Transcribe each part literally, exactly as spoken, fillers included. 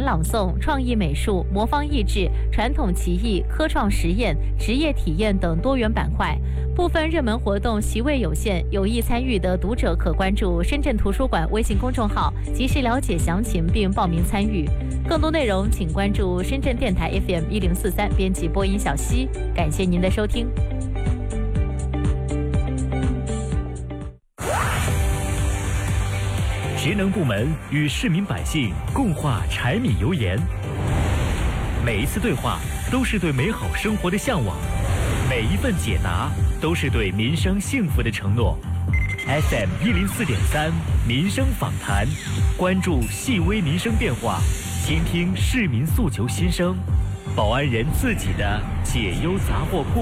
朗诵、创意美术、魔方益智、传统棋艺、科创实验、职业体验等多元板块。部分热门活动席位有限，有意参与的读者可关注深圳图书馆微信公众号，及时了解详情并报名参与。更多内容请关注深圳电台 F M 一零四三，编辑播音小溪。感谢您的收听。 职能部门与市民百姓共话柴米油盐，每一次对话都是对美好生活的向往，每一份解答都是对民生幸福的承诺。F M 一零四点三民生访谈，关注细微民生变化，倾听市民诉求心声，保安人自己的解忧杂货铺。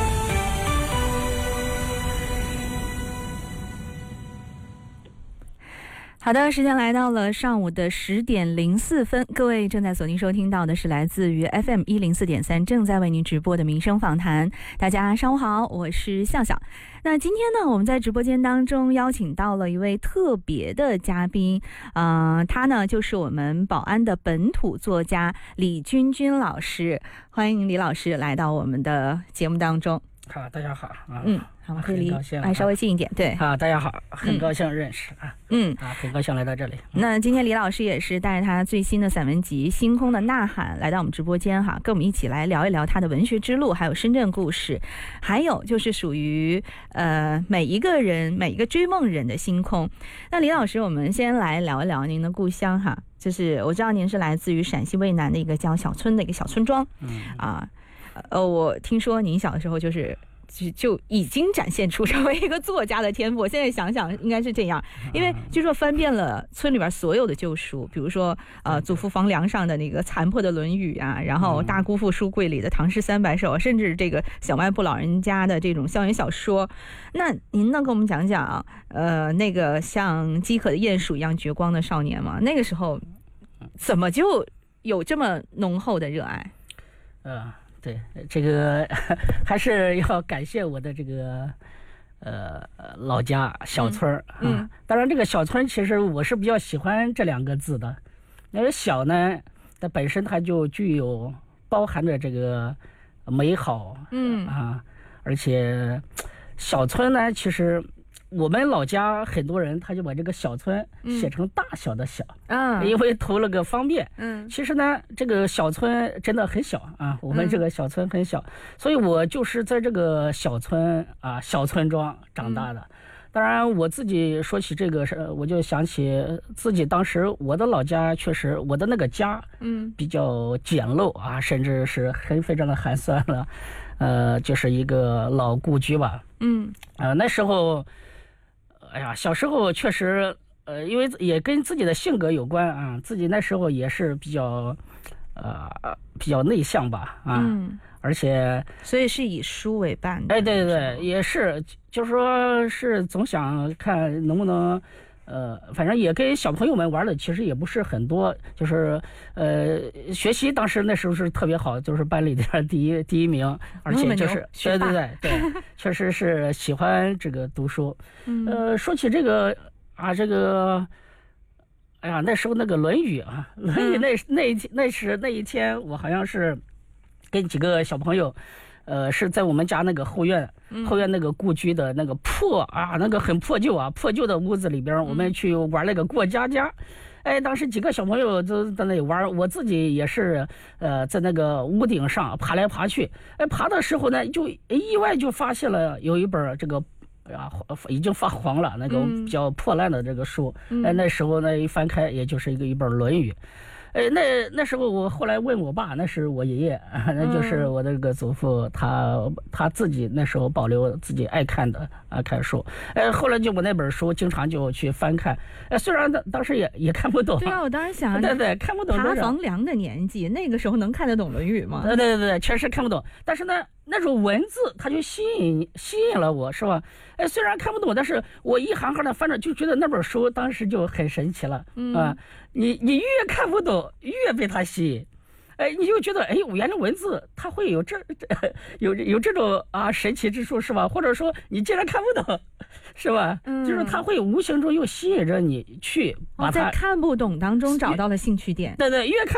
好的，时间来到了上午的十点零四分，各位正在锁定收听到的是来自于 F M 一零四点三正在为您直播的民生访谈。大家上午好，我是笑笑。那今天呢，我们在直播间当中邀请到了一位特别的嘉宾，呃，他呢就是我们宝安的本土作家李君君老师，欢迎李老师来到我们的节目当中。 好，大家好啊。 嗯，好，可以离哎稍微近一点。对， 好，大家好，很高兴认识啊。 嗯， 啊，很高兴来到这里。 那今天李老师也是带着他最新的散文集《星空的呐喊》来到我们直播间哈，跟我们一起来聊一聊他的文学之路，还有深圳故事，还有就是属于呃每一个人每一个追梦人的星空。那李老师，我们先来聊一聊您的故乡哈，就是我知道您是来自于陕西渭南的一个叫小村的一个小村庄，嗯啊。呃，我听说您小的时候就是就就已经展现出成为一个作家的天赋。我现在想想应该是这样，因为据说翻遍了村里边所有的旧书，比如说呃祖父房梁上的那个残破的《论语》啊，然后大姑父书柜里的《唐诗三百首》，甚至这个小卖部老人家的这种校园小说。那您能跟我们讲讲呃那个像饥渴的鼹鼠一样绝光的少年吗？那个时候怎么就有这么浓厚的热爱？ 呃对，这个还是要感谢我的这个呃老家小村儿、嗯、啊。当然，这个小村其实我是比较喜欢这两个字的。那个小呢，它本身它就具有包含着这个美好，嗯啊，而且小村呢，其实我们老家很多人他就把这个小村写成大小的小，嗯，因为图了个方便，嗯，其实呢，这个小村真的很小啊，我们这个小村很小，嗯、所以我就是在这个小村啊小村庄长大的。嗯、当然，我自己说起这个事，我就想起自己当时我的老家确实，我的那个家，嗯，比较简陋啊，甚至是很非常的寒酸了，呃，就是一个老故居吧，嗯，呃，那时候。哎呀，小时候确实，呃，因为也跟自己的性格有关啊，自己那时候也是比较，呃，比较内向吧，啊，嗯、而且所以是以书为伴的。 哎，对对对，也是，就是说是总想看能不能，呃，反正也跟小朋友们玩的其实也不是很多，就是呃，学习当时那时候是特别好，就是班里的第一第一名，而且就是对对对对，确实是喜欢这个读书。嗯、呃，说起这个啊，这个，哎呀，那时候那个《论语》啊，《论语》那、嗯、那一天那是那一天，我好像是跟几个小朋友。呃，是在我们家那个后院，后院那个故居的那个破啊，那个很破旧啊，破旧的屋子里边，我们去玩那个过家家。哎，当时几个小朋友都在那里玩，我自己也是，呃，在那个屋顶上爬来爬去。哎，爬的时候呢，就意外就发现了有一本这个。啊，已经发黄了，那个比较破烂的这个书，嗯、哎，那时候呢一翻开，也就是一个一本《论语》。哎，那那时候我后来问我爸，那是我爷爷，那就是我的这个祖父，他他自己那时候保留自己爱看的啊看书。哎，后来就我那本书经常就去翻看。哎，虽然当当时也也看不懂。 对啊，我当时想， 对对，看不懂。 爬房梁的年纪，那个时候能看得懂《论语》吗？ 对对对对，确实看不懂。但是呢，那种文字它就吸引吸引了我，是吧？哎，虽然看不懂，但是我一行行的翻着，就觉得那本书当时就很神奇了。嗯啊，你你越看不懂，越被它吸引。哎，你就觉得哎，原来文字它会有这有有这种啊神奇之处，是吧？或者说你既然看不懂，是吧？嗯，就是它会无形中又吸引着你去把它、 哦、在看不懂当中找到了兴趣点。 对对，越看。